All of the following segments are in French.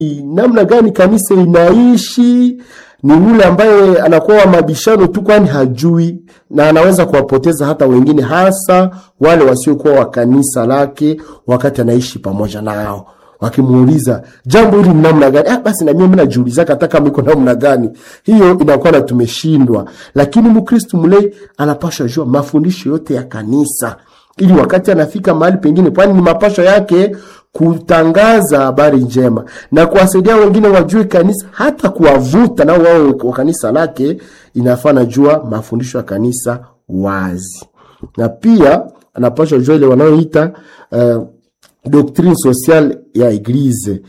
namna gani kanisa inaishi, ni yule ambaye anakuwa wa mabishano tu, kwani hajui na anaweza kuwapoteza hata wengine, hasa wale wasiokuwa wa kanisa lake wakati anaishi pamoja nao. Wakimuuliza jambo hili ni namna gani, basi na mimi najiuliza hata kama iko namna gani, hiyo inakuwa na tumeshindwa. Lakini Mkristo mlei anapaswa jua mafundisho yote ya kanisa, ili wakati anafika mahali pengine, kwani ni mapasho yake kutangaza habari njema na kuwasaidia wengine wajue kanisa, hata kuwavuta na wao kwa kanisa lake, inafaa najua mafundisho ya kanisa wazi. Na pia anapaswa jua ile wanaoita doctrine sociale ya Eglise,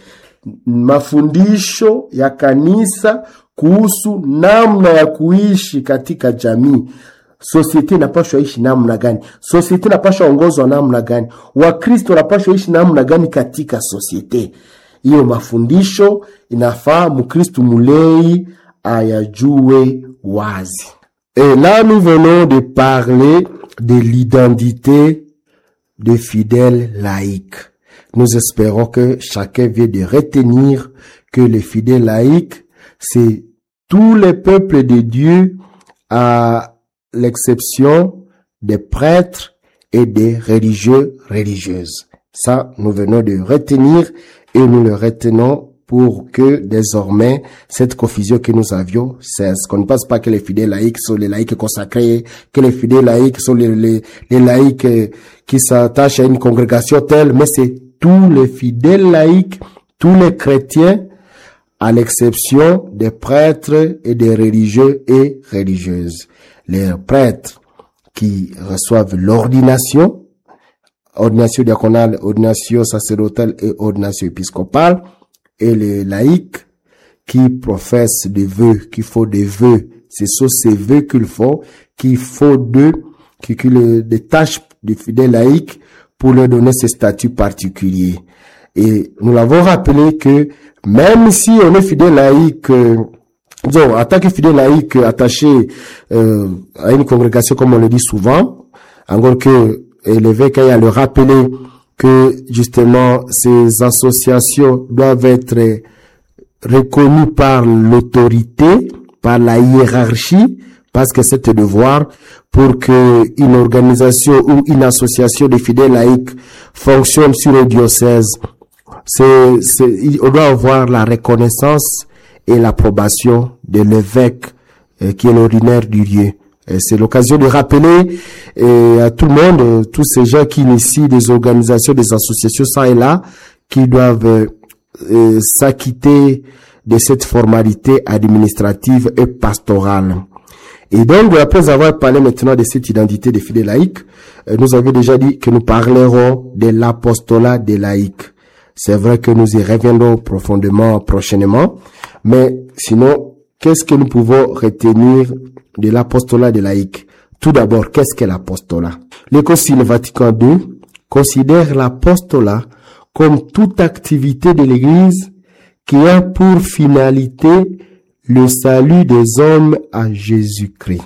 mafundisho ya kanisa kuhusu namna ya kuishi katika jamii. Societe inapaswa ishi namna gani? Societe inapaswa ongozwa namna gani? Wakristo wanapaswa ishi namna gani katika societe? Hiyo mafundisho inafaa Mkristo mulei ayajue wazi. Et là nous venons de parler de l'identité des fidèles laïcs. Nous espérons que chacun vient de retenir que les fidèles laïcs, c'est tous les peuples de Dieu, à l'exception des prêtres et des religieux, religieuses. Ça, nous venons de retenir et nous le retenons pour que désormais cette confusion que nous avions cesse. Qu'on ne pense pas que les fidèles laïcs sont les laïcs consacrés, que les fidèles laïcs sont les laïcs qui s'attachent à une congrégation telle, mais c'est tous les fidèles laïcs, tous les chrétiens, à l'exception des prêtres et des religieux et religieuses. Les prêtres qui reçoivent l'ordination, ordination diaconale, ordination sacerdotale et ordination épiscopale, et les laïcs qui professent des vœux, qui font des vœux. Ce sont ces vœux qu'ils font, qu'il faut des tâches de fidèles laïcs pour leur donner ce statut particulier. Et nous l'avons rappelé que même si on est fidèle laïque, en tant que fidèle laïque attaché à une congrégation, comme on le dit souvent, encore que l'évêque a le rappeler que justement ces associations doivent être reconnues par l'autorité, par la hiérarchie, parce que c'est un devoir pour que une organisation ou une association de fidèles laïcs fonctionne sur le diocèse. On doit avoir la reconnaissance et l'approbation de l'évêque qui est l'ordinaire du lieu. Et c'est l'occasion de rappeler à tout le monde, tous ces gens qui initient des organisations, des associations, ça et là, qui doivent s'acquitter de cette formalité administrative et pastorale. Et donc, après avoir parlé maintenant de cette identité des fidèles laïcs, nous avions déjà dit que nous parlerons de l'apostolat des laïcs. C'est vrai que nous y reviendrons profondément prochainement, mais sinon, qu'est-ce que nous pouvons retenir de l'apostolat des laïcs? Tout d'abord, qu'est-ce qu'est l'apostolat? Le Concile Vatican II considère l'apostolat comme toute activité de l'Église qui a pour finalité le salut des hommes à Jésus-Christ.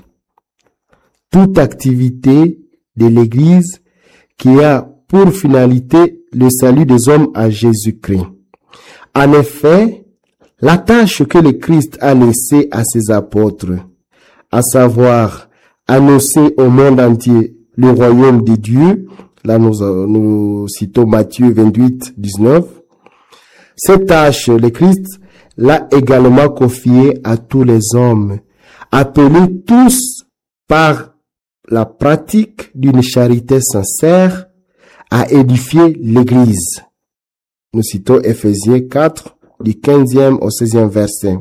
Toute activité de l'Église qui a pour finalité le salut des hommes à Jésus-Christ. En effet, la tâche que le Christ a laissée à ses apôtres, à savoir annoncer au monde entier le royaume de Dieu, là nous citons Matthieu 28, 19, cette tâche, le Christ l'a également confiée à tous les hommes, appelés tous par la pratique d'une charité sincère à édifier l'Église. Nous citons Ephésiens 4, du 15e au 16e verset.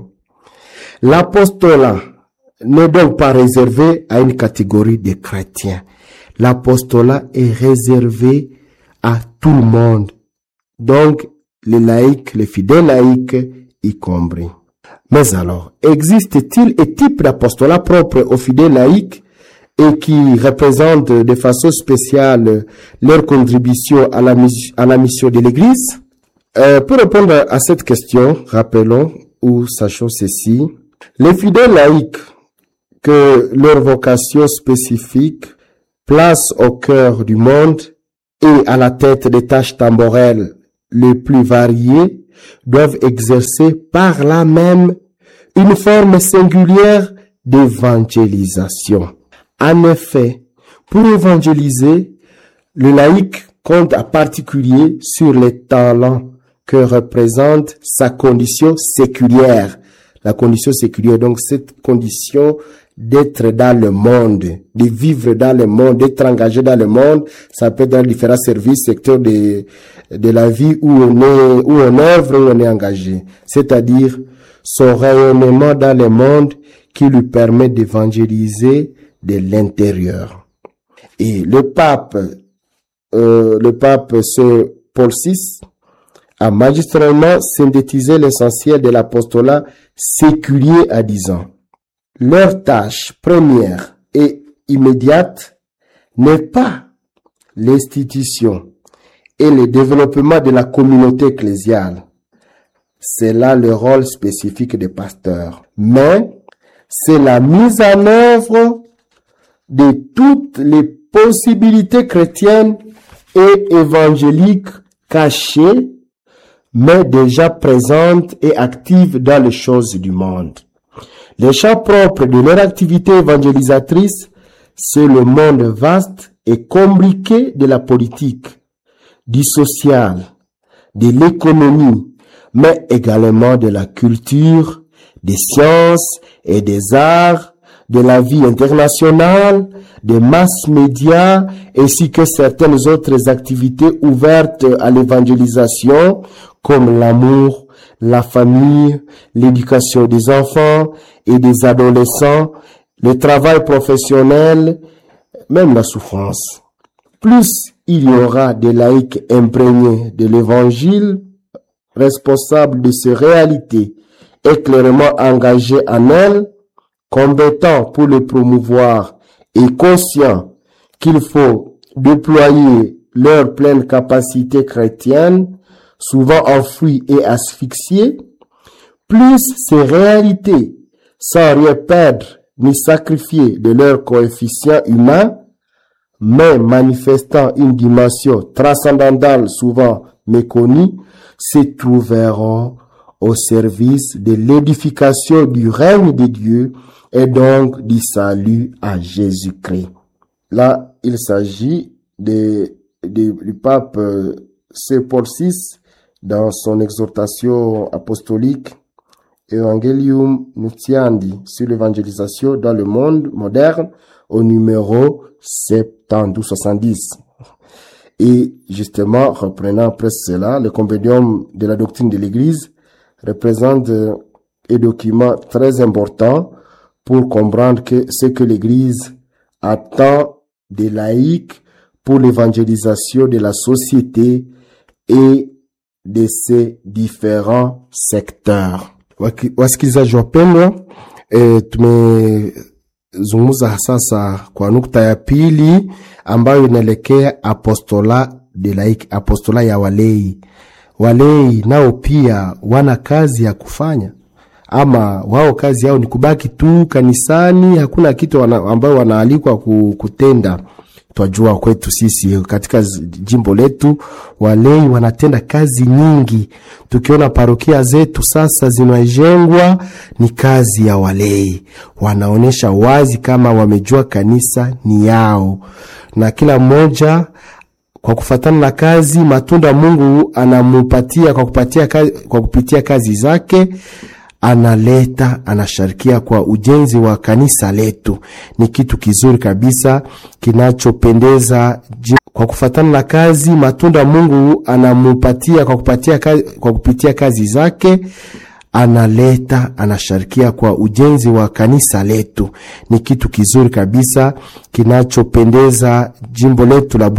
L'apostolat n'est donc pas réservé à une catégorie de chrétiens. L'apostolat est réservé à tout le monde. Donc, les laïcs, les fidèles laïcs, y compris. Mais alors, existe-t-il un type d'apostolat propre aux fidèles laïcs et qui représente de façon spéciale leur contribution à la mission de l'Église? Pour répondre à cette question, rappelons ou sachons ceci. Les fidèles laïcs que leur vocation spécifique place au cœur du monde et à la tête des tâches temporelles les plus variés doivent exercer par là même une forme singulière d'évangélisation. En effet, pour évangéliser, le laïc compte en particulier sur les talents que représente sa condition séculière. La condition séculière, donc cette condition d'être dans le monde, de vivre dans le monde, d'être engagé dans le monde, ça peut être dans différents services, secteurs de la vie où on œuvre, où on est engagé. C'est-à-dire son rayonnement dans le monde qui lui permet d'évangéliser de l'intérieur. Et le pape Saint Paul VI a magistralement synthétisé l'essentiel de l'apostolat séculier en disant: leur tâche première et immédiate n'est pas l'institution et le développement de la communauté ecclésiale. C'est là le rôle spécifique des pasteurs. Mais c'est la mise en œuvre de toutes les possibilités chrétiennes et évangéliques cachées, mais déjà présentes et actives dans les choses du monde. Les champs propres de leur activité évangélisatrice, c'est le monde vaste et compliqué de la politique, du social, de l'économie, mais également de la culture, des sciences et des arts, de la vie internationale, des masses médias, ainsi que certaines autres activités ouvertes à l'évangélisation, comme l'amour, la famille, l'éducation des enfants et des adolescents, le travail professionnel, même la souffrance. Plus il y aura des laïcs imprégnés de l'évangile, responsables de ces réalités et clairement engagés en elles, compétents pour le promouvoir et conscients qu'il faut déployer leur pleine capacité chrétienne, souvent enfouies et asphyxiées, plus ces réalités, sans rien perdre ni sacrifier de leur coefficient humain, mais manifestant une dimension transcendantale souvent méconnue, se trouveront au service de l'édification du règne de Dieu et donc du salut à Jésus-Christ. Là, il s'agit du pape Saint Paul VI dans son exhortation apostolique Evangelium Nuntiandi sur l'évangélisation dans le monde moderne au numéro 7270. Et justement, reprenant après cela, le compendium de la doctrine de l'Église représente un document très important pour comprendre ce que l'Église attend des laïcs pour l'évangélisation de la société et de ses différents secteurs. Wasikilizaji wapendwa, tumezungumza sasa kwa nukta ya pili ambayo inaelekea apostola de laiki, apostola ya walei. Walei nao pia wana kazi ya kufanya, ama wao kazi yao ni kubaki tu kanisani, hakuna kitu ambayo wanaalikwa kutenda. Twajua kwetu sisi katika jimbo letu walei wanatenda kazi nyingi. Tukiona parokia zetu sasa zinajengwa, ni kazi ya walei. Wanaonesha wazi kama wamejua kanisa ni yao, na kila mmoja kwa kufatana na kazi matunda Mungu anamupatia kwa kupitia kazi zake, anasharikia kwa ujenzi wa kanisa letu. Ni kitu kizuri kabisa kinachopendeza. Kwa kufatana na kazi matunda Mungu anamupatia kwa kupitia kazi zake, anasharikia kwa ujenzi wa kanisa letu. Ni kitu kizuri kabisa kinachopendeza jimbo letu la